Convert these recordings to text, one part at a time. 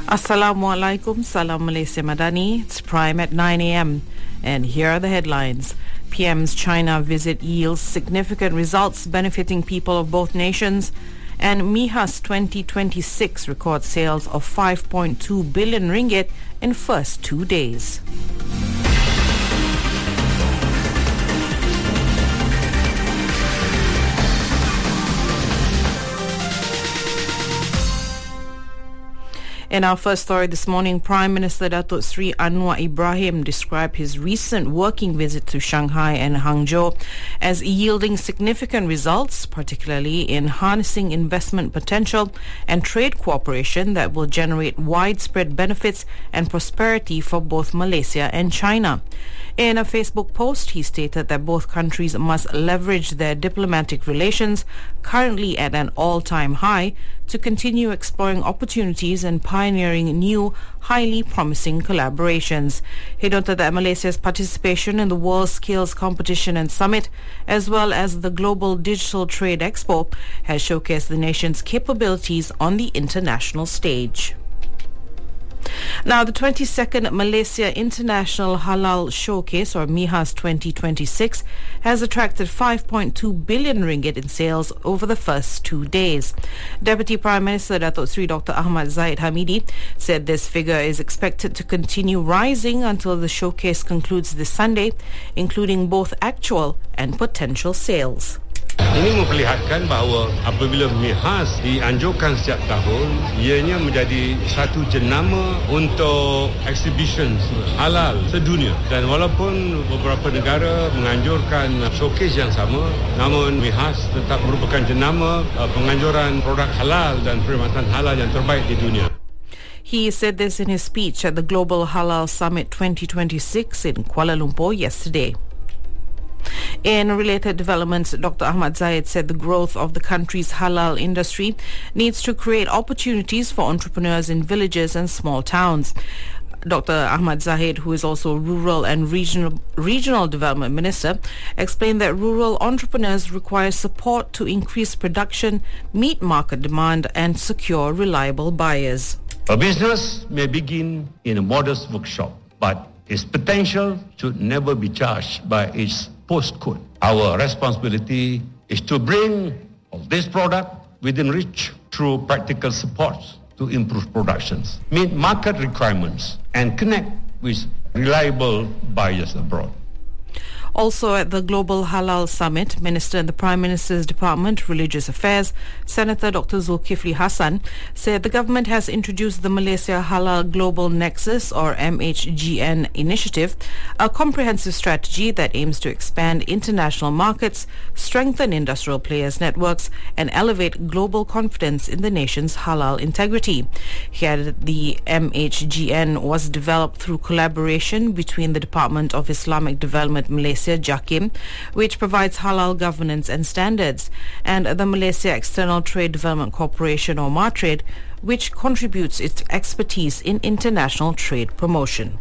Assalamualaikum, Salam Malaysia Madani. It's Prime at 9 a.m. And here are the headlines. PM's China visit yields significant results benefiting people of both nations. And MIHAS 2026 records sales of 5.2 billion ringgit in first 2 days. In our first story this morning, Prime Minister Datuk Seri Anwar Ibrahim described his recent working visit to Shanghai and Hangzhou as yielding significant results, particularly in harnessing investment potential and trade cooperation that will generate widespread benefits and prosperity for both Malaysia and China. In a Facebook post, he stated that both countries must leverage their diplomatic relations, currently at an all-time high, to continue exploring opportunities and pioneering new, highly promising collaborations. He noted that Malaysia's participation in the World Skills Competition and Summit, as well as the Global Digital Trade Expo, has showcased the nation's capabilities on the international stage. Now, the 22nd Malaysia International Halal Showcase, or MIHAS 2026, has attracted 5.2 billion ringgit in sales over the first 2 days. Deputy Prime Minister Datuk Seri Dr. Ahmad Zahid Hamidi said this figure is expected to continue rising until the showcase concludes this Sunday, including both actual and potential sales. Ini memperlihatkan bahawa apabila MIHAS dianjurkan setiap tahun, ianya menjadi satu jenama untuk exhibition halal sedunia. Dan walaupun beberapa negara menganjurkan showcase yang sama, namun MIHAS tetap merupakan jenama penganjuran produk halal dan perkhidmatan halal yang terbaik di dunia. He said this in his speech at the Global Halal Summit 2026 in Kuala Lumpur yesterday. In related developments, Dr. Ahmad Zahid said the growth of the country's halal industry needs to create opportunities for entrepreneurs in villages and small towns. Dr. Ahmad Zahid, who is also Rural and Regional Development Minister, explained that rural entrepreneurs require support to increase production, meet market demand and secure reliable buyers. A business may begin in a modest workshop, but its potential should never be judged by its postcode. Our responsibility is to bring this product within reach through practical support to improve productions, meet market requirements, and connect with reliable buyers abroad. Also at the Global Halal Summit, Minister in the Prime Minister's Department, Religious Affairs, Senator Dr. Zulkifli Hassan, said the government has introduced the Malaysia Halal Global Nexus, or MHGN initiative, a comprehensive strategy that aims to expand international markets, strengthen industrial players' networks, and elevate global confidence in the nation's halal integrity. He added the MHGN was developed through collaboration between the Department of Islamic Development Malaysia, JAKIM, which provides halal governance and standards, and the Malaysia External Trade Development Corporation, or MATRADE, which contributes its expertise in international trade promotion.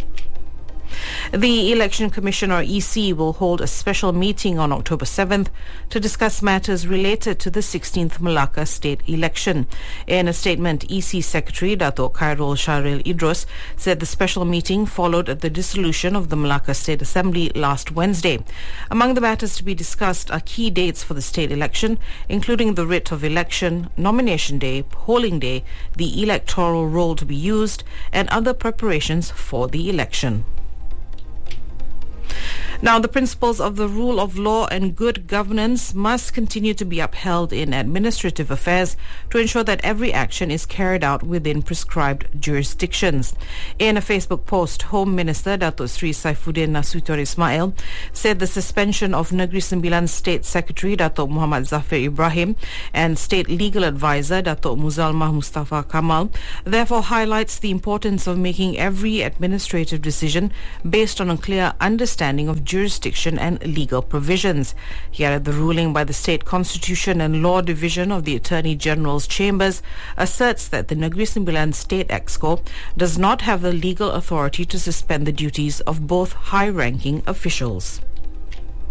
The Election Commission, or EC, will hold a special meeting on October 7th to discuss matters related to the 16th Malacca state election. In a statement, EC Secretary Datuk Khairul Shahril Idrus said the special meeting followed the dissolution of the Malacca State Assembly last Wednesday. Among the matters to be discussed are key dates for the state election, including the writ of election, nomination day, polling day, the electoral roll to be used, and other preparations for the election. Now, the principles of the rule of law and good governance must continue to be upheld in administrative affairs to ensure that every action is carried out within prescribed jurisdictions. In a Facebook post, Home Minister Datuk Seri Saifuddin Nasution Ismail said the suspension of Negeri Sembilan State Secretary Datuk Muhammad Zafir Ibrahim and State Legal Advisor Datuk Muzalmah Mustafa Kamal therefore highlights the importance of making every administrative decision based on a clear understanding of jurisdiction and legal provisions. He added the ruling by the State Constitution and Law Division of the Attorney General's Chambers asserts that the Negeri Sembilan State Exco does not have the legal authority to suspend the duties of both high-ranking officials.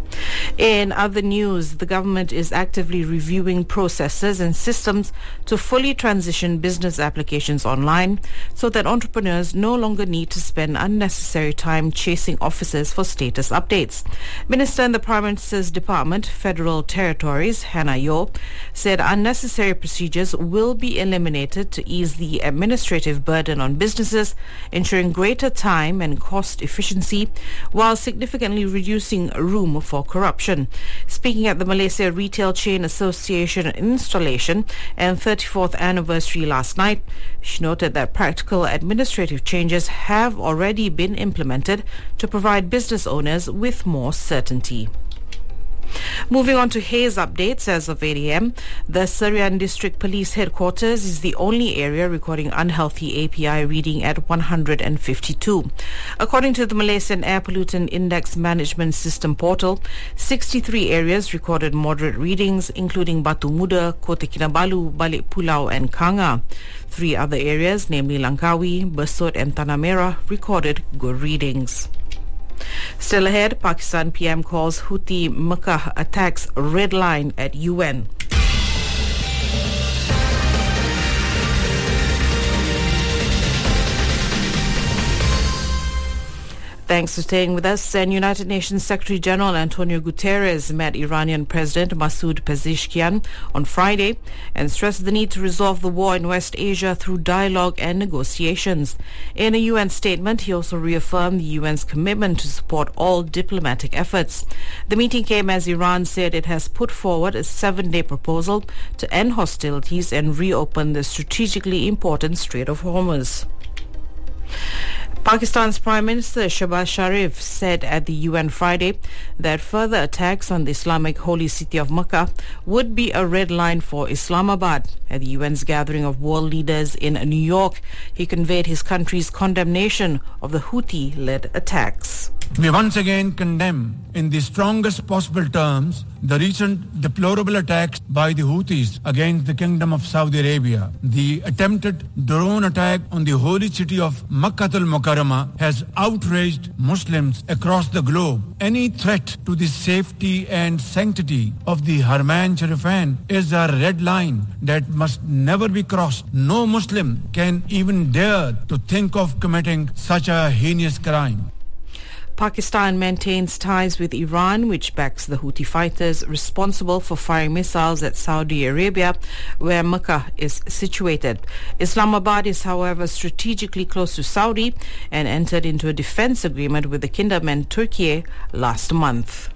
In other news, the government is actively reviewing processes and systems to fully transition business applications online so that entrepreneurs no longer need to spend unnecessary time chasing offices for status updates. Minister in the Prime Minister's Department, Federal Territories, Hannah Yeoh, said unnecessary procedures will be eliminated to ease the administrative burden on businesses, ensuring greater time and cost efficiency while significantly reducing room for corruption. Speaking at the Malaysia Retail Chain Association installation and 34th anniversary last night, she noted that practical administrative changes have already been implemented to provide business owners with more certainty. Moving on to haze updates, as of 8 a.m., the Serian District Police Headquarters is the only area recording unhealthy API reading at 152. According to the Malaysian Air Pollutant Index Management System portal, 63 areas recorded moderate readings, including Batu Muda, Kota Kinabalu, Balik Pulau and Kanga. 3 other areas, namely Langkawi, Besut and Tanah Merah, recorded good readings. Still ahead, Pakistan PM calls Houthi Makkah attacks red line at UN. Thanks for staying with us. And United Nations Secretary General Antonio Guterres met Iranian President Masoud Pezeshkian on Friday and stressed the need to resolve the war in West Asia through dialogue and negotiations. In a UN statement, he also reaffirmed the UN's commitment to support all diplomatic efforts. The meeting came as Iran said it has put forward a 7-day proposal to end hostilities and reopen the strategically important Strait of Hormuz. Pakistan's Prime Minister Shehbaz Sharif said at the UN Friday that further attacks on the Islamic holy city of Mecca would be a red line for Islamabad. At the UN's gathering of world leaders in New York, he conveyed his country's condemnation of the Houthi-led attacks. We once again condemn in the strongest possible terms the recent deplorable attacks by the Houthis against the Kingdom of Saudi Arabia. The attempted drone attack on the holy city of Makkah al-Mukarramah has outraged Muslims across the globe. Any threat to the safety and sanctity of the Haramain Sharifain is a red line that must never be crossed. No Muslim can even dare to think of committing such a heinous crime. Pakistan maintains ties with Iran, which backs the Houthi fighters responsible for firing missiles at Saudi Arabia, where Mecca is situated. Islamabad is, however, strategically close to Saudi and entered into a defense agreement with the kingdom and Turkey last month.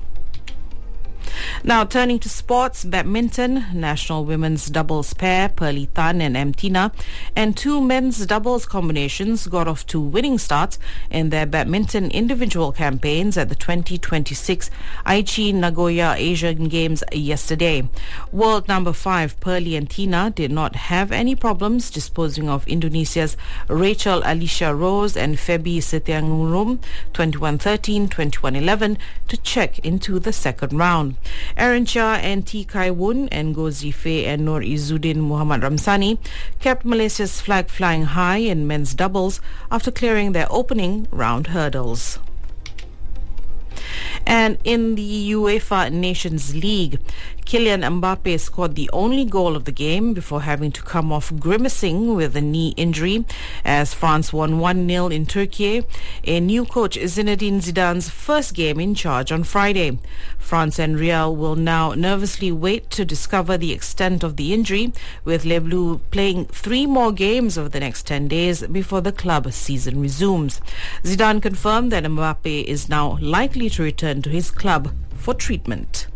Now turning to sports, badminton, national women's doubles pair Pearly Tan and M. Tina and 2 men's doubles combinations got off to winning starts in their badminton individual campaigns at the 2026 Aichi Nagoya Asian Games yesterday. World number 5 Pearly and Tina did not have any problems disposing of Indonesia's Rachel Alicia Rose and Febi Setianurum 21-13, 21-11 to check into the second round. Aaron Chia and T. Kai Woon and Goh Zifei and Nur Izzuddin Muhammad Ramsani kept Malaysia's flag flying high in men's doubles after clearing their opening round hurdles. And in the UEFA Nations League, Kylian Mbappe scored the only goal of the game before having to come off grimacing with a knee injury as France won 1-0 in Turkey in new coach Zinedine Zidane's first game in charge on Friday. France and Real will now nervously wait to discover the extent of the injury, with Les Bleus playing 3 more games over the next 10 days before the club season resumes. Zidane confirmed that Mbappe is now likely to return to his club for treatment.